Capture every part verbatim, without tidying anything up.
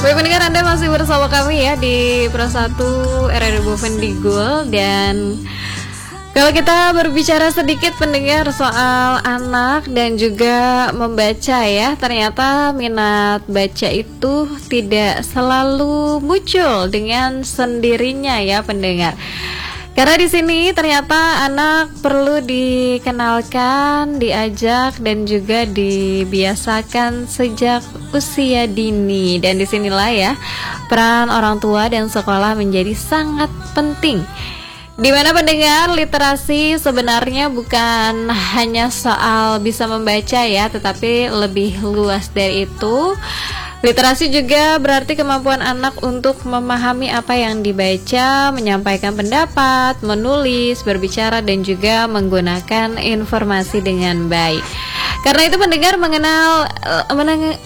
Baik pendengar, Anda masih bersama kami ya di Pro satu R R B Vendigul. Dan kalau kita berbicara sedikit pendengar soal anak dan juga membaca ya, ternyata minat baca itu tidak selalu muncul dengan sendirinya ya pendengar. Karena di sini ternyata anak perlu dikenalkan, diajak dan juga dibiasakan sejak usia dini. Dan disinilah ya peran orang tua dan sekolah menjadi sangat penting. Di mana pendengar, literasi sebenarnya bukan hanya soal bisa membaca ya, tetapi lebih luas dari itu. Literasi juga berarti kemampuan anak untuk memahami apa yang dibaca, menyampaikan pendapat, menulis, berbicara, dan juga menggunakan informasi dengan baik. Karena itu pendengar mengenal meneng,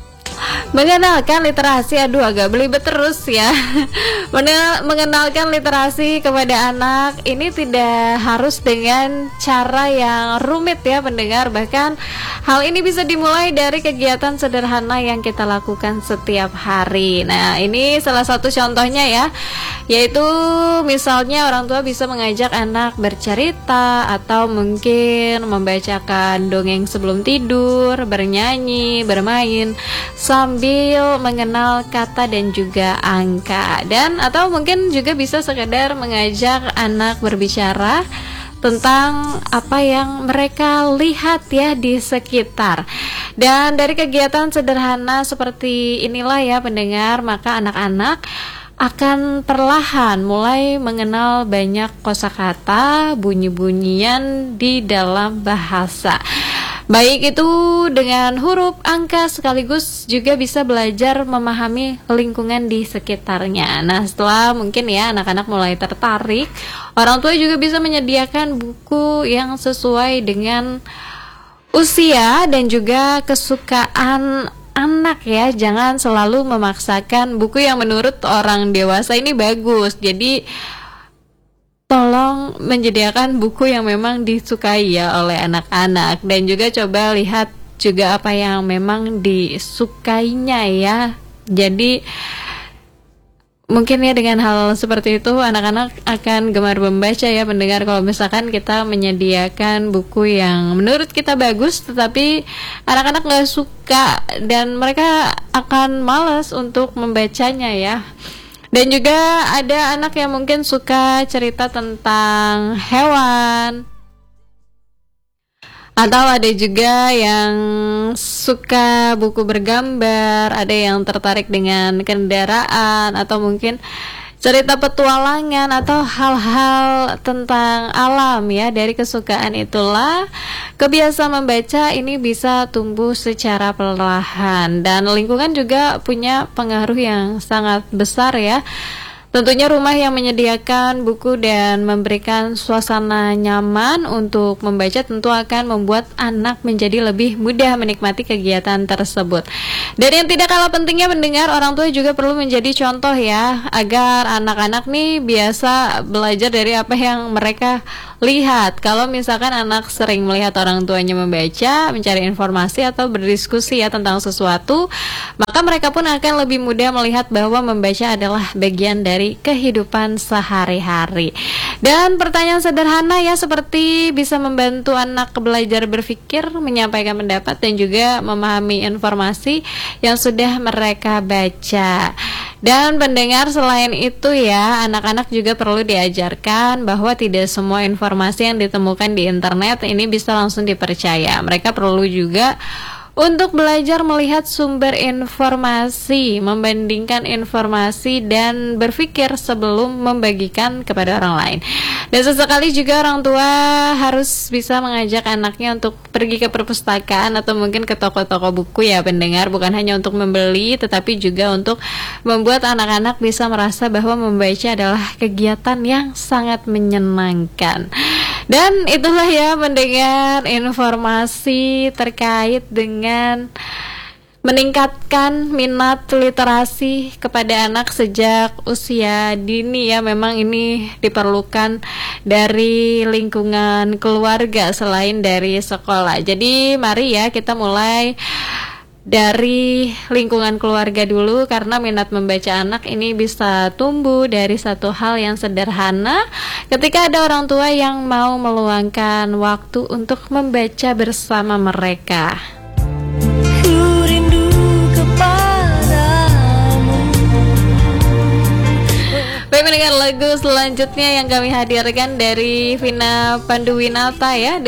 mengenalkan literasi, aduh agak belibet terus ya. Mengenalkan literasi kepada anak ini tidak harus dengan cara yang rumit ya pendengar. Bahkan hal ini bisa dimulai dari kegiatan sederhana yang kita lakukan setiap hari. Nah, ini salah satu contohnya ya, yaitu misalnya orang tua bisa mengajak anak bercerita atau mungkin membacakan dongeng sebelum tidur, bernyanyi, bermain sambil mengenal kata dan juga angka. Dan atau mungkin juga bisa sekedar mengajak anak berbicara tentang apa yang mereka lihat ya di sekitar. Dan dari kegiatan sederhana seperti inilah ya pendengar, maka anak-anak akan perlahan mulai mengenal banyak kosakata, bunyi-bunyian di dalam bahasa. Baik itu dengan huruf, angka, sekaligus juga bisa belajar memahami lingkungan di sekitarnya. Nah, setelah mungkin ya anak-anak mulai tertarik, orang tua juga bisa menyediakan buku yang sesuai dengan usia dan juga kesukaan anak ya. Jangan selalu memaksakan buku yang menurut orang dewasa ini bagus. Jadi tolong menyediakan buku yang memang disukai ya oleh anak-anak. Dan juga coba lihat juga apa yang memang disukainya ya. Jadi mungkin ya dengan hal seperti itu anak-anak akan gemar membaca ya pendengar. Kalau misalkan kita menyediakan buku yang menurut kita bagus tetapi anak-anak gak suka dan mereka akan malas untuk membacanya ya. Dan juga ada anak yang mungkin suka cerita tentang hewan, atau ada juga yang suka buku bergambar, ada yang tertarik dengan kendaraan, atau mungkin cerita petualangan atau hal-hal tentang alam ya. Dari kesukaan itulah kebiasaan membaca ini bisa tumbuh secara perlahan. Dan lingkungan juga punya pengaruh yang sangat besar ya. Tentunya rumah yang menyediakan buku dan memberikan suasana nyaman untuk membaca tentu akan membuat anak menjadi lebih mudah menikmati kegiatan tersebut. Dan yang tidak kalah pentingnya mendengar, orang tua juga perlu menjadi contoh ya, agar anak-anak nih biasa belajar dari apa yang mereka lihat. Kalau misalkan anak sering melihat orang tuanya membaca, mencari informasi atau berdiskusi ya tentang sesuatu, maka mereka pun akan lebih mudah melihat bahwa membaca adalah bagian dari kehidupan sehari-hari. Dan pertanyaan sederhana ya seperti bisa membantu anak belajar berpikir, menyampaikan pendapat dan juga memahami informasi yang sudah mereka baca. Dan pendengar, selain itu ya, anak-anak juga perlu diajarkan bahwa tidak semua informasi yang ditemukan di internet ini bisa langsung dipercaya. Mereka perlu juga untuk belajar melihat sumber informasi, membandingkan informasi dan berpikir sebelum membagikan kepada orang lain. Dan sesekali juga orang tua harus bisa mengajak anaknya untuk pergi ke perpustakaan atau mungkin ke toko-toko buku ya pendengar. Bukan hanya untuk membeli, tetapi juga untuk membuat anak-anak bisa merasa bahwa membaca adalah kegiatan yang sangat menyenangkan. Dan itulah ya mendengar informasi terkait dengan meningkatkan minat literasi kepada anak sejak usia dini ya. Memang ini diperlukan dari lingkungan keluarga selain dari sekolah. Jadi mari ya kita mulai dari lingkungan keluarga dulu, karena minat membaca anak ini bisa tumbuh dari satu hal yang sederhana ketika ada orang tua yang mau meluangkan waktu untuk membaca bersama mereka. Baik, mendengar lagu selanjutnya yang kami hadirkan dari Vina Panduwinata ya,